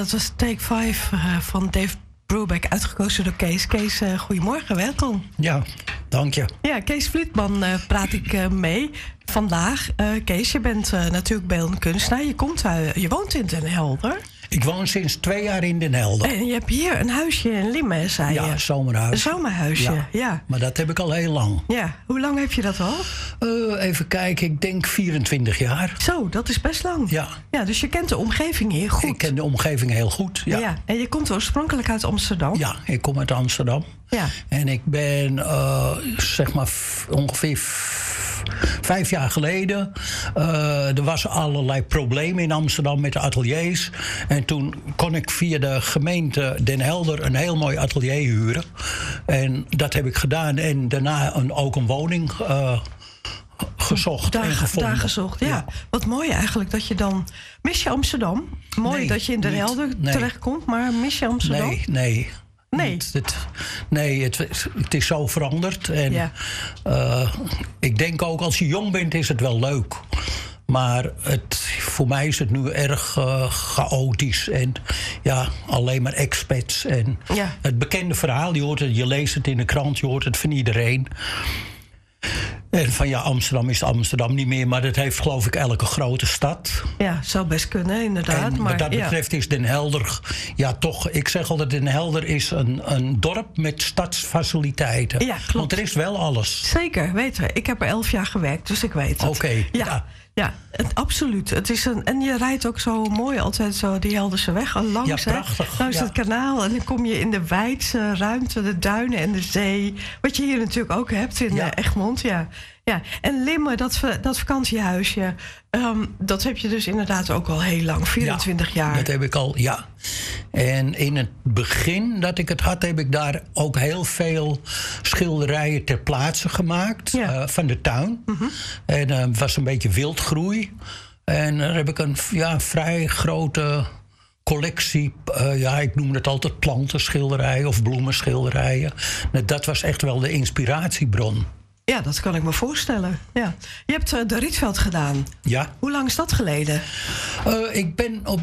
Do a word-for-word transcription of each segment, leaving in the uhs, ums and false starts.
dat was Take Five uh, van Dave Brubeck, uitgekozen door Kees. Kees, uh, goedemorgen, welkom. Ja, dank je. Ja, Kees Vlietman uh, praat ik uh, mee vandaag. Uh, Kees, je bent uh, natuurlijk beeldend kunstenaar. Je, komt, uh, je woont in Den Helder. Ik woon sinds twee jaar in Den Helder. En je hebt hier een huisje in Limmen, zei je. Ja, een zomerhuis. Een zomerhuisje, ja. ja. Maar dat heb ik al heel lang. Ja, hoe lang heb je dat al? Uh, even kijken, ik denk vierentwintig jaar. Zo, dat is best lang. Ja. Ja, dus je kent de omgeving hier goed. Ik ken de omgeving heel goed, ja. ja. En je komt oorspronkelijk uit Amsterdam? Ja, ik kom uit Amsterdam. Ja. En ik ben, uh, zeg maar, f- ongeveer... F- Vijf jaar geleden, uh, er was allerlei problemen in Amsterdam met de ateliers. En toen kon ik via de gemeente Den Helder een heel mooi atelier huren. En dat heb ik gedaan. En daarna een, ook een woning uh, gezocht daar, en gevonden. Daar gezocht, ja. ja. Wat mooi eigenlijk dat je dan... Mis je Amsterdam? Mooi nee, dat je in Den Helder nee. terechtkomt, maar mis je Amsterdam? Nee, nee. Nee, het, het, nee het, het is zo veranderd. En ja. uh, ik denk ook als je jong bent is het wel leuk. Maar het, voor mij is het nu erg uh, chaotisch. En ja, alleen maar expats. En ja. het bekende verhaal, je, hoort het, je leest het in de krant, je hoort het van iedereen. En van ja, Amsterdam is Amsterdam niet meer, maar dat heeft geloof ik elke grote stad. Ja, zou best kunnen, inderdaad. En maar wat dat betreft ja. is Den Helder, ja toch, ik zeg altijd Den Helder is een, een dorp met stadsfaciliteiten. Ja, klopt. Want er is wel alles. Zeker, weten we. Ik heb er elf jaar gewerkt, dus ik weet het. Oké, okay, ja. ja. Ja, het, absoluut. Het is een, en je rijdt ook zo mooi altijd zo die Helderse weg al langs. Ja, prachtig. Hè? Langs ja. het kanaal en dan kom je in de wijdse ruimte, de duinen en de zee. Wat je hier natuurlijk ook hebt in ja. Egmond. Ja. Ja. En Limmen, dat, dat vakantiehuisje, um, dat heb je dus inderdaad ook al heel lang, vierentwintig ja, jaar. Dat heb ik al, ja. En in het begin dat ik het had, heb ik daar ook heel veel schilderijen ter plaatse gemaakt. Ja. Uh, van de tuin. Mm-hmm. En uh, het was een beetje wildgroei. En daar heb ik een ja, vrij grote collectie, uh, ja, ik noem het altijd plantenschilderijen of bloemenschilderijen. Dat was echt wel de inspiratiebron. Ja, dat kan ik me voorstellen. Ja. Je hebt uh, de Rietveld gedaan. Ja. Hoe lang is dat geleden? Uh, ik ben op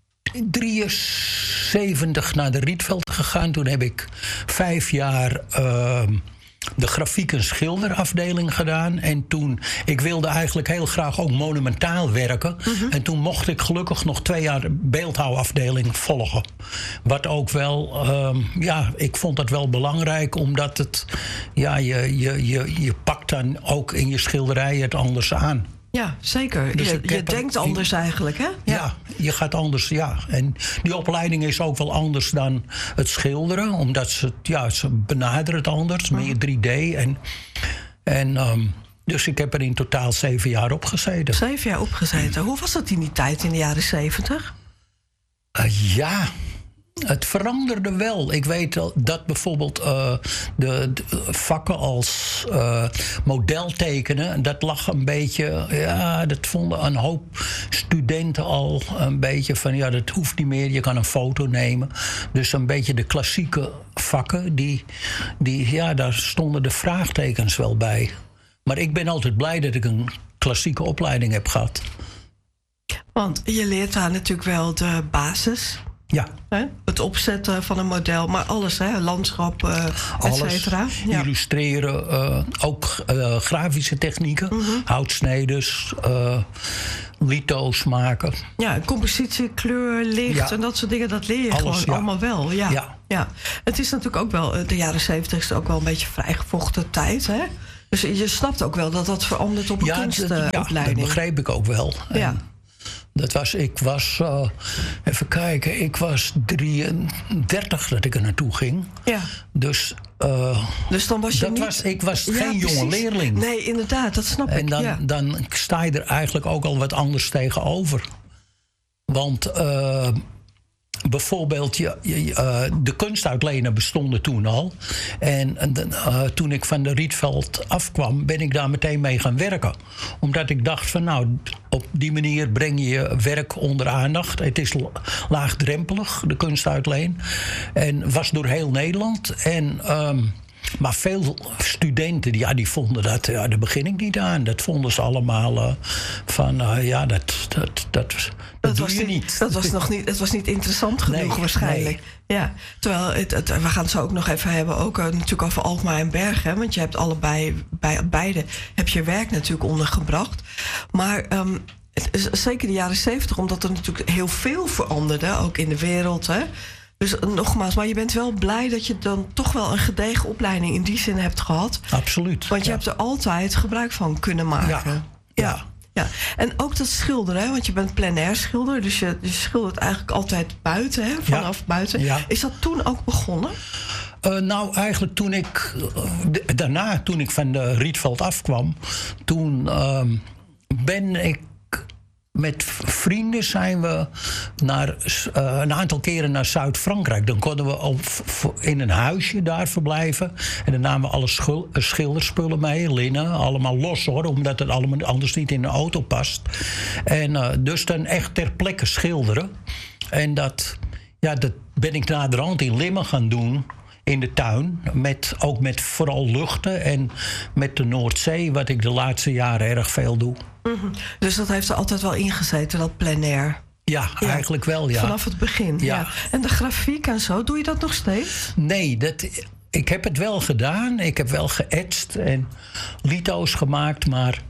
drieënzeventig naar de Rietveld gegaan. Toen heb ik vijf jaar uh, de grafiek- en schilderafdeling gedaan. En toen, ik wilde eigenlijk heel graag ook monumentaal werken. Mm-hmm. En toen mocht ik gelukkig nog twee jaar beeldhouwafdeling volgen. Wat ook wel, um, ja, ik vond dat wel belangrijk. Omdat het, ja, je, je, je, je pakt dan ook in je schilderijen het anders aan. Ja, zeker. Dus je je denkt een, anders eigenlijk, hè? Ja. ja, je gaat anders, ja. En die opleiding is ook wel anders dan het schilderen. Omdat ze, ja, ze benaderen het anders, meer drie D. En, en um, dus ik heb er in totaal zeven jaar op gezeten. Zeven jaar opgezeten. Hoe was dat in die tijd, in de jaren zeventig? Uh, ja... Het veranderde wel. Ik weet dat bijvoorbeeld uh, de, de vakken als uh, modeltekenen, dat lag een beetje, ja, dat vonden een hoop studenten al een beetje van, ja, dat hoeft niet meer, je kan een foto nemen. Dus een beetje de klassieke vakken, die, die, ja, daar stonden de vraagtekens wel bij. Maar ik ben altijd blij dat ik een klassieke opleiding heb gehad. Want je leert daar natuurlijk wel de basis. Ja. Hè? Het opzetten van een model, maar alles, hè? Landschap, uh, et cetera. Ja. Illustreren, uh, ook uh, grafische technieken, mm-hmm. houtsneders, uh, litho's maken. Ja, compositie, kleur, licht ja. en dat soort dingen, dat leer je alles, gewoon ja. allemaal wel. Ja. Ja. Ja. Het is natuurlijk ook wel, de jaren zeventig is ook wel een beetje vrijgevochten tijd, hè? Dus je snapt ook wel dat dat verandert op een ja, kunstopleiding. Ja, dat begreep ik ook wel. Ja. En dat was, ik was, uh, even kijken, ik was drieëndertig dat ik er naartoe ging. Ja. Dus, uh, dus dan was je dat niet... was, ik was ja, geen precies. jonge leerling. Nee, inderdaad, dat snap en ik. dan, ja. dan sta je er eigenlijk ook al wat anders tegenover. Want uh, bijvoorbeeld, je, je, uh, de kunstuitlenen bestonden toen al. En uh, toen ik van de Rietveld afkwam, ben ik daar meteen mee gaan werken. Omdat ik dacht van, nou, op die manier breng je je werk onder aandacht. Het is laagdrempelig, de kunstuitleen. En was door heel Nederland. En um, Maar veel studenten, ja, die vonden dat, ja, daar begin ik niet aan. Dat vonden ze allemaal uh, van, uh, ja, dat, dat, dat, dat, dat doe was je niet, niet. Dat was nog niet, het was niet interessant genoeg nee, waarschijnlijk. Nee. Ja, terwijl, het, het, we gaan het zo ook nog even hebben, ook uh, natuurlijk over Alkmaar en Bergen. Want je hebt allebei, bij beide, heb je werk natuurlijk ondergebracht. Maar um, het is zeker de jaren zeventig, omdat er natuurlijk heel veel veranderde, ook in de wereld, hè. Dus nogmaals, maar je bent wel blij dat je dan toch wel een gedegen opleiding in die zin hebt gehad. Absoluut. Want je ja. hebt er altijd gebruik van kunnen maken. Ja. ja. ja. En ook dat schilderen, hè? Want je bent plein-air schilder. Dus je, je schildert eigenlijk altijd buiten, hè? Vanaf ja. buiten. Ja. Is dat toen ook begonnen? Uh, nou, eigenlijk toen ik... Uh, daarna, toen ik van de Rietveld afkwam... toen uh, ben ik... Met vrienden zijn we naar, uh, een aantal keren naar Zuid-Frankrijk. Dan konden we op, in een huisje daar verblijven. En dan namen we alle schul, schilderspullen mee, linnen. Allemaal los hoor, omdat het allemaal anders niet in de auto past. En uh, dus dan echt ter plekke schilderen. En dat, ja, dat ben ik naderhand in Limmen gaan doen... in de tuin, met, ook met vooral luchten en met de Noordzee... wat ik de laatste jaren erg veel doe. Mm-hmm. Dus dat heeft er altijd wel ingezeten, dat plein air? Ja, ja, eigenlijk wel, ja. Vanaf het begin, ja. ja. En de grafiek en zo, doe je dat nog steeds? Nee, dat, ik heb het wel gedaan. Ik heb wel geëtst en lito's gemaakt, maar...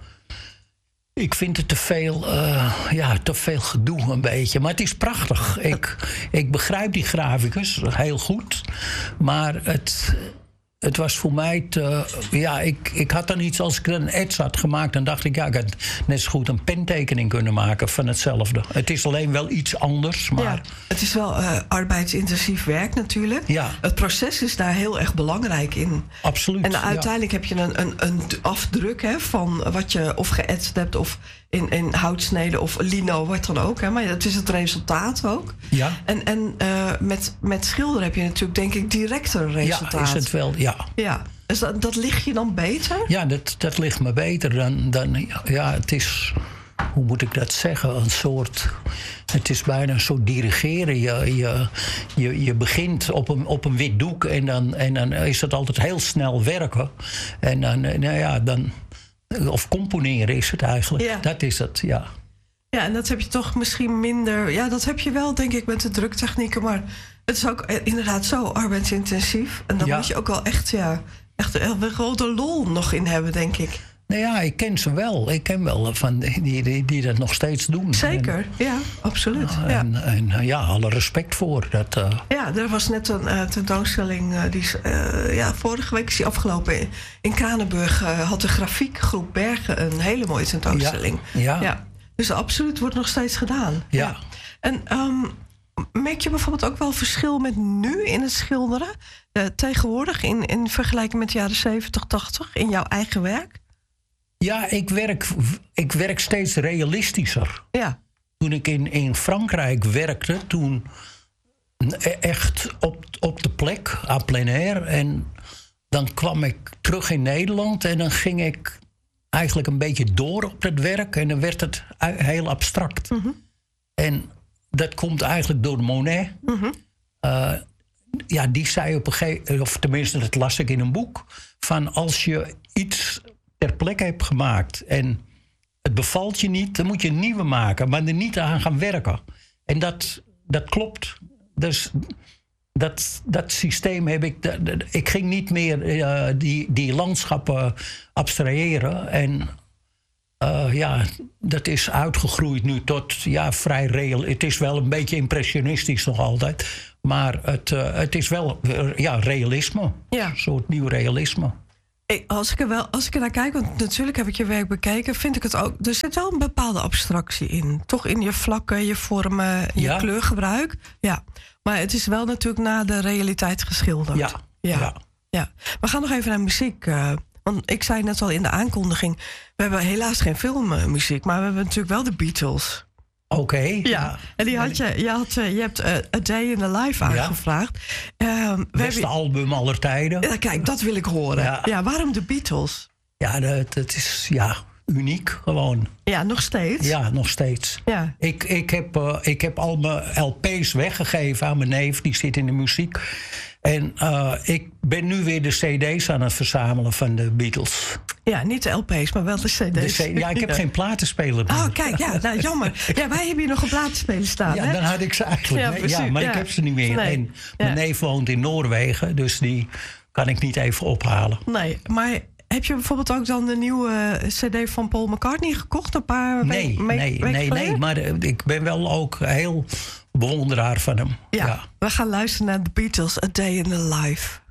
Ik vind het te veel, uh, ja, te veel gedoe een beetje. Maar het is prachtig. Ik, ik begrijp die graficus heel goed. Maar het, het was voor mij te... Ja, ik, ik had dan iets, als ik een ets had gemaakt... dan dacht ik, ja, ik had net zo goed een pentekening kunnen maken van hetzelfde. Het is alleen wel iets anders, maar... Ja, het is wel uh, arbeidsintensief werk natuurlijk. Ja. Het proces is daar heel erg belangrijk in. Absoluut. En uiteindelijk ja. heb je een, een, een afdruk hè, van wat je of geëtst hebt... of in, in houtsneden of lino, wat dan ook. Hè, maar het is het resultaat ook. Ja. En, en uh, met, met schilderen heb je natuurlijk, denk ik, directer resultaat. Ja, is het wel, ja. Ja. Dus dat, dat ligt je dan beter? Ja, dat, dat ligt me beter dan, dan... Ja, het is... Hoe moet ik dat zeggen? Een soort... Het is bijna een soort dirigeren. Je, je, je, je begint op een, op een wit doek... En dan, en dan is het altijd heel snel werken. En dan... Nou ja, dan of componeren is het eigenlijk. Ja. Dat is het, ja. Ja, en dat heb je toch misschien minder... Ja, dat heb je wel, denk ik, met de druktechnieken. Maar het is ook inderdaad zo arbeidsintensief. En dan ja. moet je ook wel echt, ja... echt een grote lol nog in hebben, denk ik. Nou ja, ik ken ze wel. Ik ken wel van die, die, die dat nog steeds doen. Zeker, en, ja, absoluut. Uh, en, ja. en uh, ja, alle respect voor. Dat, uh... Ja, er was net een uh, tentoonstelling... Uh, die uh, ja, vorige week is die afgelopen. In, in Kranenburg uh, had de grafiekgroep Bergen een hele mooie tentoonstelling. Ja, ja. ja. Dus absoluut wordt nog steeds gedaan. Ja. ja. En um, merk je bijvoorbeeld ook wel verschil met nu in het schilderen? Uh, tegenwoordig in, in vergelijking met de jaren zeventig, tachtig in jouw eigen werk? Ja, ik werk, ik werk steeds realistischer. Ja. Toen ik in, in Frankrijk werkte, toen echt op, op de plek, à plein air. En dan kwam ik terug in Nederland en dan ging ik eigenlijk een beetje door op het werk. En dan werd het heel abstract. Mm-hmm. En dat komt eigenlijk door Monet. Mm-hmm. Uh, ja, die zei op een gegeven moment, of tenminste dat las ik in een boek, van als je iets ter plekke hebt gemaakt en het bevalt je niet, dan moet je een nieuwe maken, maar er niet aan gaan werken. En dat, dat klopt. Dus dat, dat systeem heb ik... Dat, dat, ik ging niet meer uh, die, die landschappen abstraheren. En uh, ja, dat is uitgegroeid nu tot ja, vrij reëel. Het is wel een beetje impressionistisch nog altijd. Maar het, uh, het is wel uh, ja, realisme. Ja. Een soort nieuw realisme. Als ik, er wel, als ik er naar kijk, want natuurlijk heb ik je werk bekeken, vind ik het ook. Er zit wel een bepaalde abstractie in. Toch in je vlakken, je vormen, je ja. kleurgebruik. Ja. Maar het is wel natuurlijk naar de realiteit geschilderd. Ja. Ja. ja. ja. We gaan nog even naar muziek. Uh, want ik zei net al in de aankondiging, we hebben helaas geen filmmuziek, maar we hebben natuurlijk wel de Beatles. Oké. Okay, ja. ja, en die had je, je, had, je hebt uh, A Day in the Life aangevraagd. Ja. Um, Beste hebben, album aller tijden. Ja, kijk, dat wil ik horen. Ja, ja waarom de Beatles? Ja, dat, dat is ja, uniek gewoon. Ja, nog steeds? Ja, nog steeds. Ja. Ik, ik, heb, uh, ik heb al mijn L P's weggegeven aan mijn neef, die zit in de muziek. En uh, ik ben nu weer de cd's aan het verzamelen van de Beatles. Ja, niet de L P's, maar wel de cd's. De C- ja, ik heb ja. geen platenspeler meer. Oh, kijk, ja, nou, jammer. Ja, wij hebben hier nog een platenspeler staan, Ja, hè? dan had ik ze eigenlijk. Ja, nee, ja maar ja. ik heb ze niet meer. Nee. En mijn ja. neef woont in Noorwegen, dus die kan ik niet even ophalen. Nee, maar heb je bijvoorbeeld ook dan de nieuwe cd van Paul McCartney gekocht? Een paar nee, we- nee, weken nee, nee, maar uh, ik ben wel ook heel bewonderaar van hem. Ja, ja. We gaan luisteren naar The Beatles, A Day in the Life.